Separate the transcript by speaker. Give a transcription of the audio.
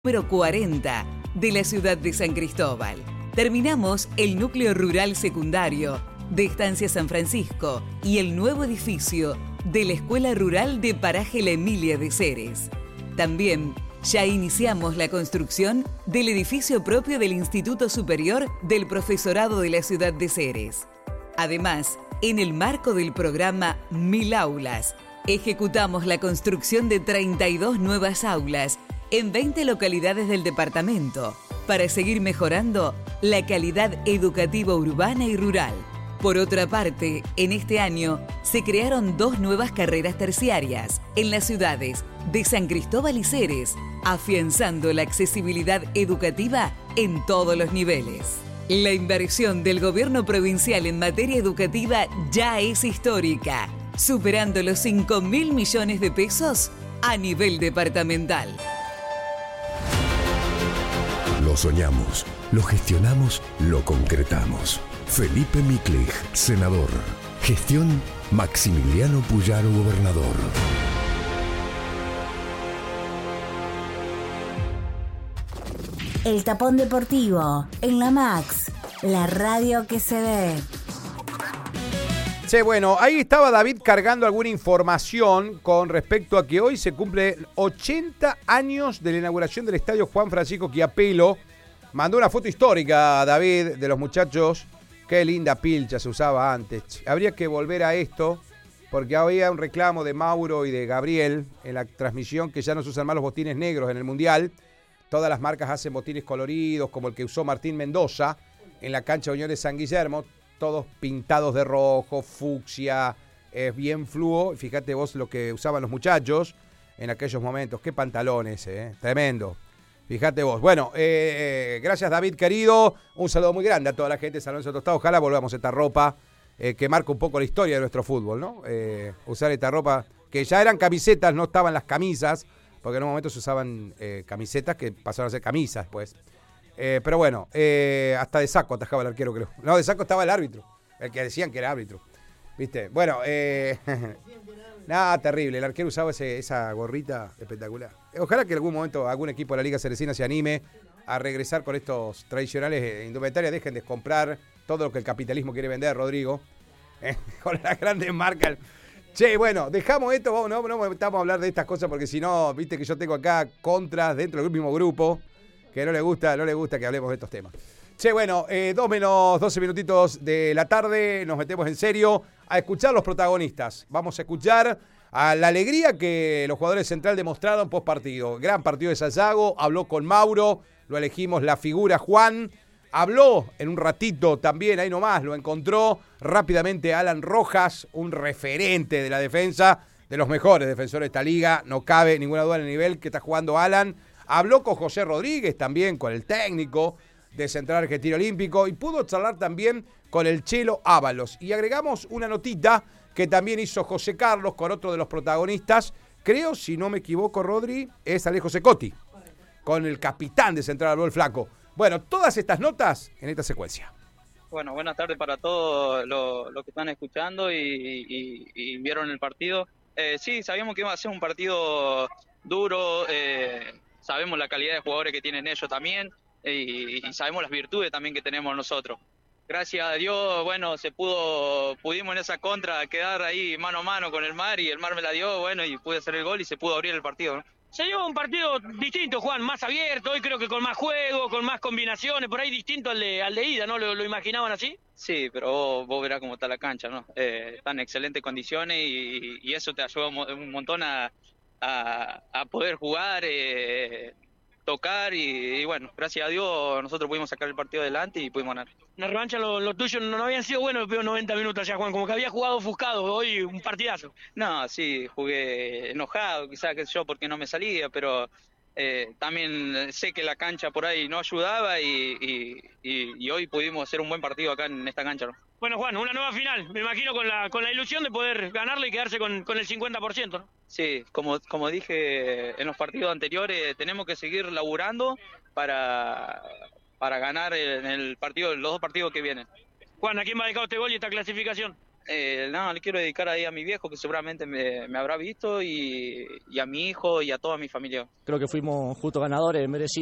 Speaker 1: número 40 de la ciudad de San Cristóbal. Terminamos el núcleo rural secundario de Estancia San Francisco y el nuevo edificio de la Escuela Rural de Paraje La Emilia de Ceres. También ya iniciamos la construcción del edificio propio del Instituto Superior del Profesorado de la ciudad de Ceres. Además, en el marco del programa 1000 Aulas, ejecutamos la construcción de 32 nuevas aulas en 20 localidades del departamento para seguir mejorando la calidad educativa urbana y rural. Por otra parte, en este año se crearon 2 nuevas carreras terciarias en las ciudades de San Cristóbal y Ceres, afianzando la accesibilidad educativa en todos los niveles. La inversión del gobierno provincial en materia educativa ya es histórica, superando los 5.000 millones de pesos a nivel departamental.
Speaker 2: Lo soñamos, lo gestionamos, lo concretamos. Felipe Miklich, senador. Gestión Maximiliano Puyaro, gobernador.
Speaker 3: El Tapón Deportivo, en la Max, la radio que se ve.
Speaker 4: Sí, bueno, ahí estaba David cargando alguna información con respecto a que hoy se cumple 80 años de la inauguración del estadio Juan Francisco Chiapello. Mandó una foto histórica, David, de los muchachos. Qué linda pilcha se usaba antes. Habría que volver a esto, porque había un reclamo de Mauro y de Gabriel en la transmisión que ya no se usan más los botines negros en el Mundial. Todas las marcas hacen botines coloridos, como el que usó Martín Mendoza en la cancha de Unión de San Guillermo. Todos pintados de rojo, fucsia, bien fluo. Fíjate vos lo que usaban los muchachos en aquellos momentos. Qué pantalones, tremendo. Fíjate vos. Bueno, gracias David, querido. Un saludo muy grande a toda la gente de San Lorenzo Tostado. Ojalá volvamos a esta ropa que marca un poco la historia de nuestro fútbol, ¿no? Usar esta ropa, que ya eran camisetas, no estaban las camisas, porque en un momento se usaban camisetas que pasaron a ser camisas, pues. Pero bueno, hasta de saco atajaba el arquero, creo. No, de saco estaba el árbitro, el que decían que era árbitro. ¿Viste? Bueno, nada, terrible. El arquero usaba esa gorrita espectacular. Ojalá que en algún momento algún equipo de la Liga Ceresina se anime a regresar con estos tradicionales indumentarias. Dejen de comprar todo lo que el capitalismo quiere vender, Rodrigo. Con las grandes marcas. Che, bueno, dejamos esto. No estamos a hablar de estas cosas porque si no, viste que yo tengo acá contras dentro del mismo grupo que no le gusta que hablemos de estos temas. Che, bueno, 2 menos 12 minutitos de la tarde, nos metemos en serio a escuchar los protagonistas. Vamos a escuchar a la alegría que los jugadores central demostraron post partido. Gran partido de Sayago, habló con Mauro, lo elegimos la figura Juan, habló en un ratito también, ahí nomás, lo encontró rápidamente Alan Rojas, un referente de la defensa, de los mejores defensores de esta liga, no cabe ninguna duda en el nivel que está jugando Alan. Habló con José Rodríguez también, con el técnico de Central Argentino Olímpico, y pudo charlar también con el Chelo Ábalos. Y agregamos una notita que también hizo José Carlos con otro de los protagonistas, creo, si no me equivoco, Rodri, es Alejo Secotti, con el capitán de Central, el Flaco. Bueno, todas estas notas en esta secuencia.
Speaker 5: Bueno, buenas tardes para todos los que están escuchando y vieron el partido. Sí, sabíamos que iba a ser un partido duro, sabemos la calidad de jugadores que tienen ellos también y sabemos las virtudes también que tenemos nosotros. Gracias a Dios, bueno, pudimos en esa contra quedar ahí mano a mano con el Mar y el Mar me la dio, bueno, y pude hacer el gol y se pudo abrir el partido, ¿no?
Speaker 6: Se dio un partido distinto, Juan, más abierto, hoy creo que con más juego, con más combinaciones, por ahí distinto al de ida, ¿no? ¿Lo imaginaban así?
Speaker 5: Sí, pero vos verás cómo está la cancha, ¿no? Está en excelentes condiciones y eso te ayuda un montón a poder jugar, tocar y bueno, gracias a Dios nosotros pudimos sacar el partido adelante y pudimos ganar.
Speaker 6: Una revancha, lo tuyo no habían sido buenos los primeros 90 minutos ya, Juan, como que había jugado ofuscado, hoy un partidazo.
Speaker 5: No, sí, jugué enojado, quizás que yo porque no me salía, pero también sé que la cancha por ahí no ayudaba y hoy pudimos hacer un buen partido acá en esta cancha, ¿no?
Speaker 6: Bueno, Juan, una nueva final, me imagino con la ilusión de poder ganarle y quedarse con el 50%, ¿no?
Speaker 5: Sí, como dije en los partidos anteriores, tenemos que seguir laburando para ganar en el partido, los 2 partidos que vienen.
Speaker 6: Juan, ¿a quién va a dejar este gol y esta clasificación?
Speaker 5: No, le quiero dedicar ahí a mi viejo, que seguramente me habrá visto, y a mi hijo y a toda mi familia.
Speaker 7: Creo que fuimos justos ganadores, merecidos.